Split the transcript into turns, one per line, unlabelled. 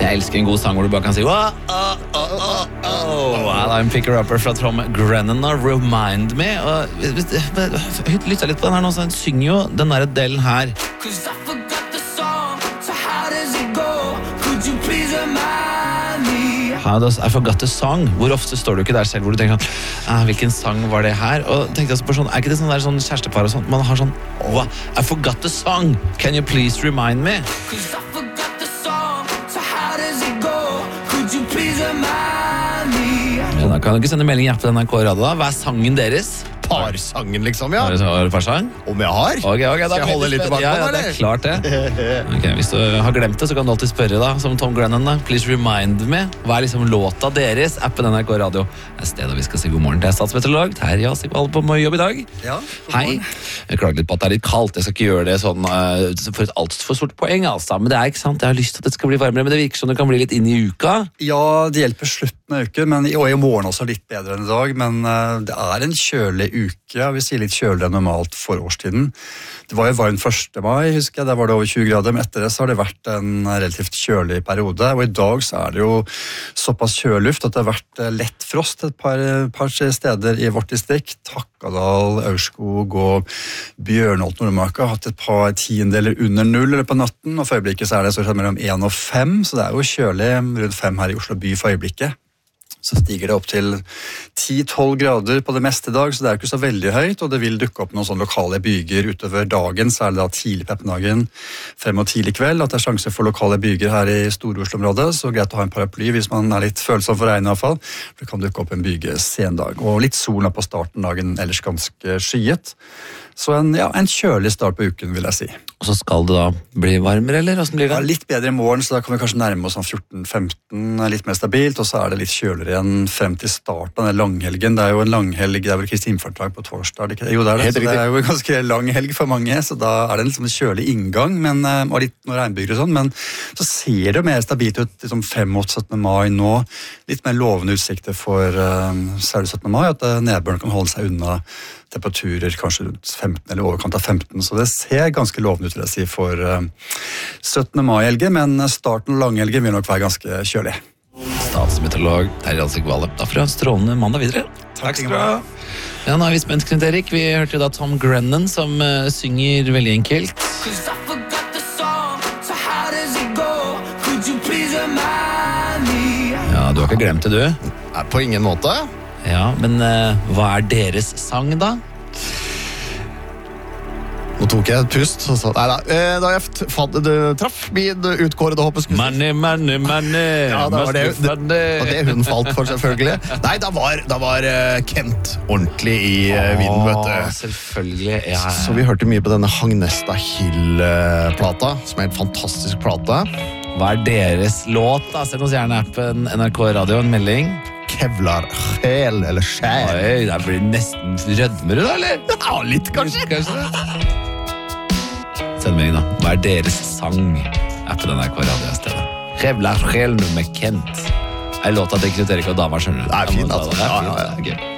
Jeg elsker en god sang hvor du bare kan si I'm Picker Upper fra Tom Grennan og Remind Me. Og lytta litt på den her nå, så den synger jo den der delen her. I forgot the song. Hvor ofte står du ikke der selv hvor du tenker sånn, hvilken sang var det her? Og tenkte jeg på sånn, ikke det sånn der sånn kjærestepar og sånt, man har sånn, I forgot the song, can you please remind me? Da kan du ikke sende melding i appen NRK Radio da. Hva sangen deres?
Parsangen liksom, ja.
Har du parsang?
Om jeg har?
Okay,
skal jeg holde litt tilbake på den,
eller? Ja, det klart det. Hvis du har glemt det, så kan du alltid spørre da, som Tom Grennan da. Please remind me. Hva liksom låta deres? Appen NRK Radio. Det stedet vi skal si god morgen til statsmeteorolog Terje Asik-Valle på jobb i dag.
Ja,
hei. Jeg klager litt på at det er litt kaldt. Jeg skal ikke gjøre det sånn for et alt for stort poeng, altså. Men det er ikke sant. Jeg har lyst til at det skal bli varmere, men det virker som det kan bli litt inn i uka.
Ja, det hjelper slutten av uken, men i morgen også litt bedre enn i dag. Men det er en kjølig uke. Jeg vil si litt kjøligere enn normalt for årstiden. Det var jo varmt 1. mai, husker jeg. Der var det over 20 grader, men etter det så har det vært en relativt kjølig periode. Og i dag så er det jo såpass kjøluft at det har vært lett frost et par steder i vårt distrikt. Hakadal, Aurskog og Bjørnholt, Nordmarka har hatt et par tiendeler under 0 på natten, og for øyeblikket så er det så mellom 1 og 5, så det er jo kjølig rundt 5 her i Oslo by for øyeblikket. Så stiger det opp til 10-12 grader på det meste i dag, så det er ikke så veldig høyt, og det vil dukke opp noen sånne lokale byger utover dagen, særlig da tidlig på ettermiddagen, frem og tidlig kveld, at det er sjanse for lokale byger her i Stor-Oslo-området, så greit å ha en paraply hvis man er litt følsom for regn i hvert fall, for det kan dukke opp en byge sen dag, og litt sol på starten dagen, ellers ganske skyet. Så en kjølig start på uken, vil jeg si.
Og så skal det da bli varmere, eller? Hvordan blir det?
Ja, litt bedre i morgen, så da kan vi kanskje nærme oss 14-15, litt mer stabilt, og så er det litt kjøligere igjen frem til starten av den langhelgen. Det er jo en langhelg, det er vel Kristi himmelfartsdag på torsdag, ikke det? Jo, det er det. Så det er jo en ganske lang helg for mange, så da er det en liksom kjølig inngang, og litt noen regnbyger og sånn, men så ser det jo mer stabilt ut liksom 5-17. mai nå, litt mer lovende utsikter for særlig 17. mai, at nedbøren kan holde seg unna temperaturer kanskje rundt 15 eller overkant av 15, så det ser ganske lovende ut, vil jeg si, for 17. mai-helgen, men starten av langhelgen vil nok være ganske kjølig.
Statsmeteorolog Terje Asik-Valle. Da får du ha en strålende mandag videre.
Takk skal du ha.
Ja, nå er vi spent, Knut Erik. Vi hørte jo da Tom Grennan som synger veldig enkelt. Ja, du har ikke glemt det, du?
På ingen måte.
Ja, men hva er deres sang da?
Nå tok jeg et pust, og så... Neida, da jeg traff min utkårede håpeskuss.
Money.
Ja, det var det hun falt for, selvfølgelig. Nei, da var Kent ordentlig i vinden, vet du.
Selvfølgelig, ja.
Så vi hørte mye på denne Hagnesta Hill-plata, som er en fantastisk plata.
Hva er deres låt da? Send oss gjerne appen NRK Radio, en melding.
Kevlar sjel, eller sjæl.
Oi, det blir nesten rødmere da, eller?
Ja, litt kanskje.
Send melding da. Hva er deres sang? Appen NRK Radio i stedet. Kevlar sjel med Kent. Er låta til Knut Erik og dama, skjønner du?
Det er fint, altså.
Ja, okay.